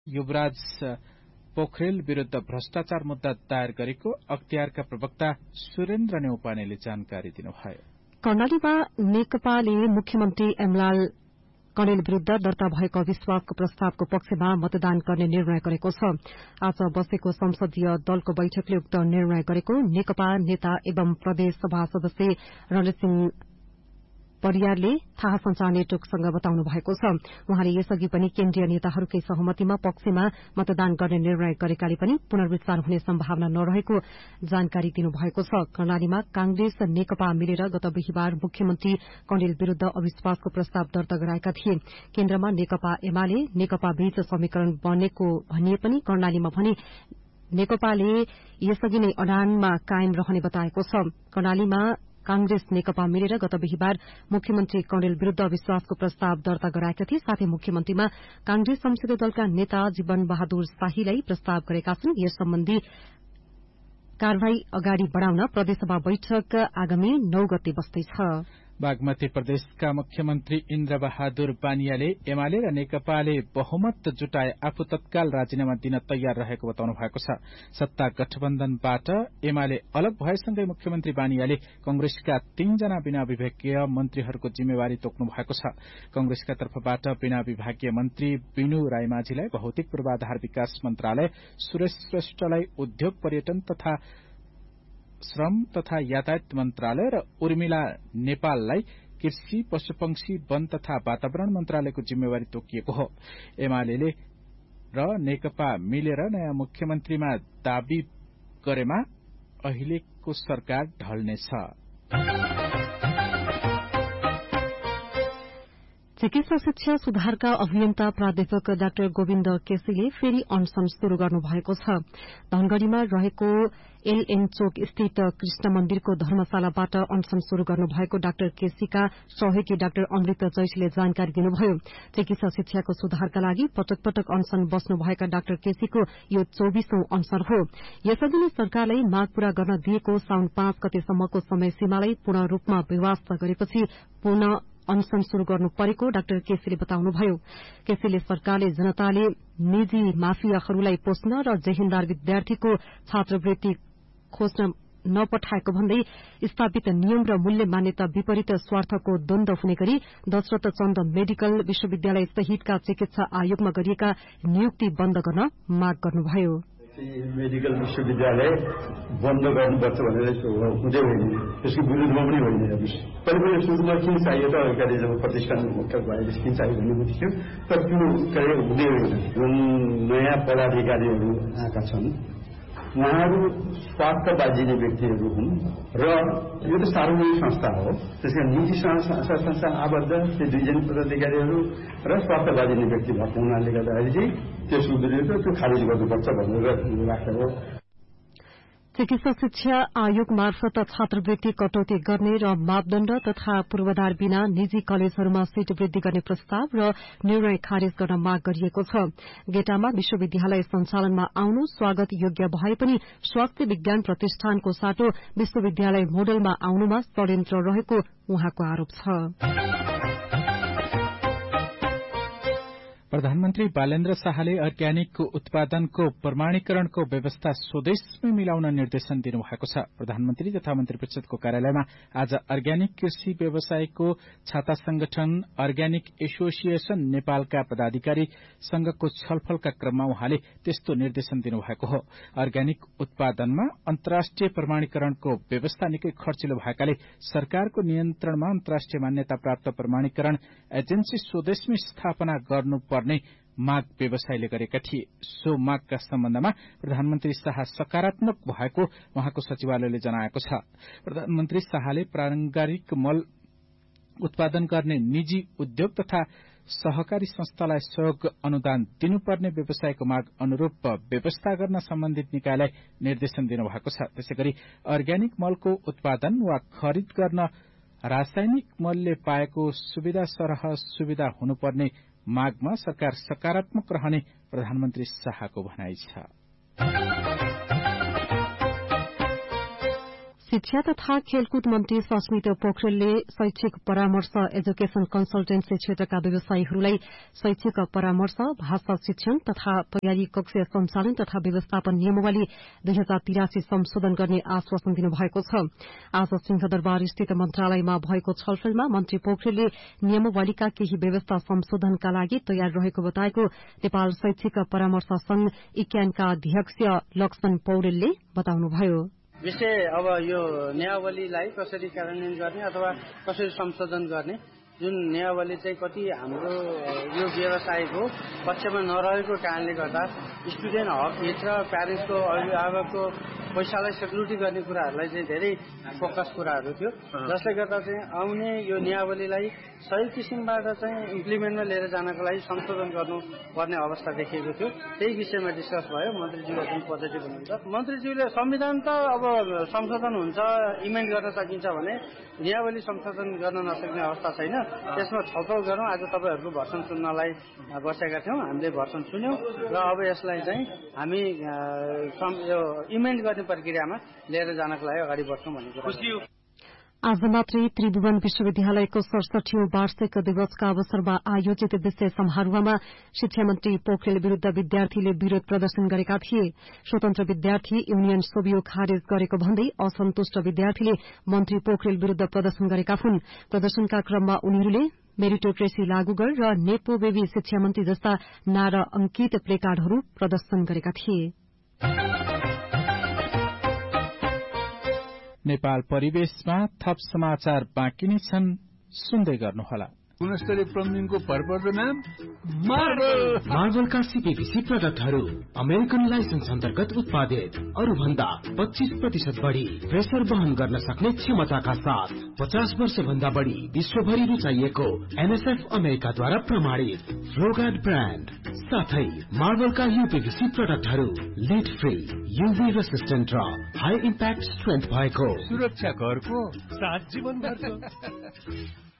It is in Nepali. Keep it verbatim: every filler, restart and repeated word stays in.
युवराज पोखरेल विरूद्ध भ्रष्टाचार मुद्दा दायर गरेको अख्तियारका प्रवक्ता सुरेन्द्र नेउपानेले जानकारी दिनुभयो। कर्णालीमा नेकपाले मुख्यमन्त्री एमलाल कणेल विरूद्ध दर्ता भएको अविश्वासको प्रस्तावको पक्षमा मतदान गर्ने निर्णय गरेको छ। आज बसेको संसदीय दलको बैठकले उक्त निर्णय गरेको नेकपा नेता एवं प्रदेश सभा सदस्य रणसिंह परियारले थाहा संचार नेटवर्कसँग बताउनु भएको छ। उहाँले यसअघि पनि केन्द्रीय नेताहरूकै सहमतिमा पक्षमा मतदान गर्ने निर्णय गरेकाले पनि पुनर्विचार हुने सम्भावना नरहेको जानकारी दिनुभएको छ। कर्णालीमा कांग्रेस नेकपा मिलेर गत बिहीबार मुख्यमन्त्री कणेल विरूद्ध अविश्वासको प्रस्ताव दर्ता गराएका थिए। केन्द्रमा नेकपा एमाले नेकपा बीच समीकरण बनेको भनिए पनि कर्णालीमा भने नेकपाले यसअघि नै अडानमा कायम रहने बताएको छ। कर्णालीमा कांग्रेस नेकपा मिलेर गत बिहीबार मुख्यमन्त्री कणेल विरूद्ध अविश्वासको प्रस्ताव दर्ता गराएका थिए। साथै मुख्यमन्त्रीमा कांग्रेस संसदीय दलका नेता जीवन बहादुर शाहीलाई प्रस्ताव गरेका छन्। यस सम्बन्धी कार्यवाही अगाडि बढ़ाउन प्रदेशसभा बैठक आगामी नौ गते बस्दैछ। बागमती प्रदेशका मुख्यमन्त्री इन्द्र बहादुर बानियाले एमाले र नेकपाले बहुमत जुटाए आफू तत्काल राजीनामा दिन तयार रहेको बताउनु भएको छ। सत्ता गठबन्धनबाट एमाले अलग भएसँगै मुख्यमन्त्री बानियाले कंग्रेसका तीनजना बिना विभागीय मन्त्रीहरूको जिम्मेवारी तोक्नु भएको छ। कंग्रेसका तर्फबाट बिना विभागीय मन्त्री विनु रायमाझीलाई भौतिक पूर्वाधार विकास मन्त्रालय, सुरेश श्रेष्ठलाई उद्योग पर्यटन तथा श्रम तथा यातायात मन्त्रालय र उर्मिला नेपाललाई कृषि, पशुपक्षी, वन तथा वातावरण मन्त्रालयको जिम्मेवारी तोकिएको हो। एमाले र नेकपा मिलेर नयाँ मुख्यमन्त्रीमा दावी गरेमा अहिलेको सरकार ढल्नेछ। चिकित्सा शिक्षा सुधारका अभियन्ता प्राध्यापक डाक्टर गोविन्द केसीले फेरि अनशन शुरू गर्नुभएको छ। धनगढ़ीमा रहेको एलएन चोक स्थित कृष्ण मन्दिरको धर्मशालाबाट अनशन शुरू गर्नुभएको डाक्टर केसीका सहयोगी डाक्टर अमृत जैठीले जानकारी दिनुभयो। चिकित्सा शिक्षाको सुधारका लागि पटक पटक अनशन बस्नुभएका डाक्टर केसीको यो चौबीसौं अनशन हो। यसअघि नै सरकारलाई माग पूरा गर्न दिएको साउन पाँच गतेसम्मको समय सीमालाई पूर्ण रूपमा व्यवस्था गरेपछि पुनः अनशन शुरू गर्नु परेको डाक्टर केसीले बताउनुभयो। केसीले सरकारले जनताले निजी माफियाहरूलाई पोस्न र जहिन्दार विद्यार्थीको छात्रवृत्ति खोज्न नपठाएको भन्दै स्थापित नियम र मूल्य मान्यता विपरीत स्वार्थको द्वन्द्व हुने गरी दशरथ चन्द मेडिकल विश्वविद्यालय सहितका चिकित्सा आयोगमा गरिएका नियुक्ति बन्द गर्न माग गर्नुभयो। मेडिकल विश्वविद्यालय बन्द गर्नुपर्छ भनेर हुँदै होइन, त्यसको विरुद्धमा पनि होइन। पहिले पनि सुरुमा किन चाहियो त अगाडि जब प्रतिष्ठान मुक्त भएपछि किन चाहियो भन्ने थियो, तर त्यो कार्य हुँदै होइन। जुन नयाँ पदाधिकारीहरू आएका छन् उहाँहरू स्वार्थबाजिने व्यक्तिहरू हुन् र यो त सार्वजनिक संस्था हो। त्यसका निजी संस्था आबद्ध त्यो दुईजना पदाधिकारीहरू र स्वार्थबाजिने व्यक्ति भएको हुनाले गर्दाखेरि चाहिँ त्यो सुदृढ त्यो खारिज गर्नुपर्छ भनेर राखेको। चिकित्सा शिक्षा आयोग मार्फत छात्रवृत्ति कटौती गर्ने र मापदण्ड तथा पूर्वाधार बिना निजी कलेजहरूमा सीट वृद्धि गर्ने प्रस्ताव र निर्णय खारेज गर्न माग गरिएको छ। गेटामा विश्वविद्यालय सञ्चालनमा आउनु स्वागत योग्य भए पनि स्वास्थ्य विज्ञान प्रतिष्ठानको साटो विश्वविद्यालय मोडलमा आउनुमा षड्यन्त्र रहेको उहाँको आरोप छ। प्रधानमन्त्री बालेन्द्र शाहले अर्ग्यानिकको उत्पादनको प्रमाणीकरणको व्यवस्था स्वदेशमै मिलाउन निर्देशन दिनुभएको छ। प्रधानमन्त्री तथा मन्त्री परिषदको कार्यालयमा आज अर्ग्यानिक कृषि व्यवसायको छाता संगठन अर्ग्यानिक एसोसिएशन नेपालका पदाधिकारी संघको छलफलका क्रममा उहाँले त्यस्तो निर्देशन दिनुभएको हो। अर्ग्यानिक उत्पादनमा अन्तर्राष्ट्रिय प्रमाणीकरणको व्यवस्था निकै खर्चिलो भएकाले सरकारको नियन्त्रणमा अन्तर्राष्ट्रिय मान्यता प्राप्त प्रमाणीकरण एजेन्सी स्वदेशमै स्थापना गर्नु पर्ने माग व्यवसायीले गरेका थिए। सो मागका सम्बन्धमा प्रधानमन्त्री शाह सकारात्मक भएको उहाँको सचिवालयले जनाएको छ। प्रधानमन्त्री शाहले प्रारम्भिक मल उत्पादन गर्ने निजी उद्योग तथा सहकारी संस्थालाई सहयोग अनुदान दिनुपर्ने व्यवसायको माग अनुरूप व्यवस्था गर्न सम्बन्धित निकायलाई निर्देशन दिनुभएको छ। त्यसैगरी अर्ग्यानिक मलको उत्पादन वा खरिद गर्न रासायनिक मलले पाएको सुविधा सरह सुविधा हुनुपर्ने मागमा सरकार सकारात्मक रहने प्रधानमन्त्री शाहको भनाइ छ। शिक्षा तथा खेलकुद मन्त्री सस्मित पोखरेलले शैक्षिक परामर्श एजुकेशन कन्सल्टेन्सी क्षेत्रका व्यवसायीहरूलाई शैक्षिक परामर्श भाषा शिक्षण तथा तयारी कक्षीय सञ्चालन तथा व्यवस्थापन नियमावली दुई हजार तिरासी संशोधन गर्ने आश्वासन दिनुभएको छ। आज सिंहदरबार स्थित मन्त्रालयमा भएको छलफलमा मन्त्री पोखरेलले नियमावलीका केही व्यवस्था संशोधनका लागि तयार रहेको बताएको नेपाल शैक्षिक परामर्श संघ इक्यानका अध्यक्ष लक्ष्मण पौडेलले बताउनुभयो। विषय अब यो नियमावलीलाई कसरी कार्यान्वयन गर्ने अथवा कसरी संशोधन गर्ने, जुन नियमावली चाहिँ कति हाम्रो यो व्यवसायको पक्षमा नरहेको कारणले गर्दा स्टुडेन्ट हक हित र प्यारेन्ट्सको अभिभावकको पैसालाई सेक्युरिटी गर्ने कुराहरूलाई चाहिँ धेरै फोकस कुराहरू थियो, जसले गर्दा चाहिँ आउने यो नियमावलीलाई सही किसिमबाट चाहिँ इम्प्लिमेन्टमा लिएर जानको लागि संशोधन गर्नुपर्ने अवस्था देखिएको थियो। त्यही विषयमा डिस्कस भयो। मन्त्रीज्यूले पनि पोजिटिभ हुनुहुन्छ। मन्त्रीज्यूले संविधान त अब संशोधन हुन्छ, इमेन्ड गर्न सकिन्छ भने नियमावली संशोधन गर्न नसक्ने अवस्था छैन। त्यसमा छलफल गरौँ। आज तपाईँहरूको भर्सन सुन्नलाई बसेका थियौँ, हामीले भर्सन सुन्यौँ र अब यसलाई चाहिँ हामी यो इमेन्ड गर्ने प्रक्रियामा लिएर जानको लागि अगाडि बढ्छौँ भन्ने कुरा। आज मात्रै त्रिभुवन विश्वविद्यालयको सडसठीौं वार्षिक दिवसका अवसरमा आयोजित विशेष समारोहमा शिक्षा मन्त्री पोखरेल विरूद्ध विद्यार्थीले विरोध प्रदर्शन गरेका थिए। स्वतन्त्र विद्यार्थी युनियन सोभियो खारेज गरेको भन्दै असन्तुष्ट विद्यार्थीले मन्त्री पोखरेल विरूद्ध प्रदर्शन गरेका हुन्। प्रदर्शनका क्रममा उनीहरूले मेरिटोक्रेसी लागू गर र नेपो बेबी शिक्षा मन्त्री जस्ता नारा अंकित प्लेकार्डहरू प्रदर्शन गरेका थिए। नेपाल परिवेशमा थप समाचार बाँकी नै छन्, सुन्दै गर्नुहोला। गुणस्तरीय प्लम्बिङको भरपर्दो नाम मार्बल। मार्बलका सीपीभीसी प्रोडक्टहरू अमेरिकन लाइसेन्स अन्तर्गत उत्पादित, अरू भन्दा पच्चीस प्रतिशत बढ़ी प्रेसर वहन गर्न सक्ने क्षमताका साथ पचास वर्ष भन्दा बढ़ी विश्वभरि रुचाइएको एनएसएफ अमेरिकाद्वारा प्रमाणित फ्लोगार्ड ब्रान्ड साथै मार्बलका यूपीभीसी प्रोडक्टहरू लिड फ्री, यूभी रेसिस्टेन्ट र हाई इम्प्याक्ट स्ट्रेन्थ भएको सुरक्षा घरको सात जीवन भर्छ।